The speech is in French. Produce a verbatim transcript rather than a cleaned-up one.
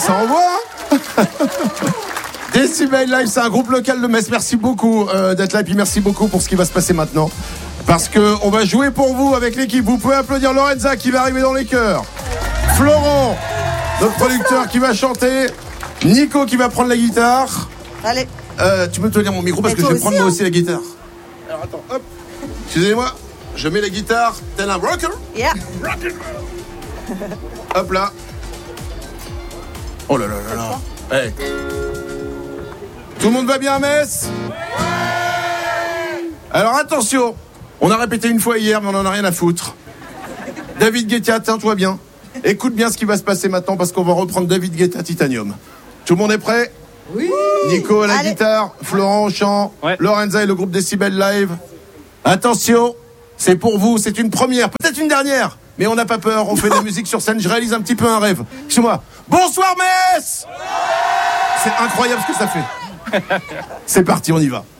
Ça envoie. Décibel Live, c'est un groupe local de Metz. Merci beaucoup euh, d'être là et puis merci beaucoup pour ce qui va se passer maintenant. Parce qu'on va jouer pour vous avec l'équipe. Vous pouvez applaudir Lorenza qui va arriver dans les chœurs. Florent, notre producteur qui va chanter. Nico qui va prendre la guitare. Allez. Euh, tu peux te tenir mon micro parce Mais que je vais toi prendre aussi, moi hein. aussi la guitare. Alors attends, hop. Excusez-moi, je mets la guitare tel un rocker. Yeah. Hop là. Oh là là là là. Hey. Tout le monde va bien à Metz ? Alors attention, on a répété une fois hier mais on en a rien à foutre. David Guetta, tiens-toi bien. Écoute bien ce qui va se passer maintenant parce qu'on va reprendre David Guetta Titanium. Tout le monde est prêt ? Oui. Nico à la Allez. guitare, Florent au chant, Ouais. Lorenza et le groupe Décibel Live. Attention, c'est pour vous, c'est une première, peut-être une dernière, mais on n'a pas peur, on fait de la musique sur scène, je réalise un petit peu un rêve. Excusez-moi. Bonsoir Metz ! C'est incroyable ce que ça fait. C'est parti, on y va.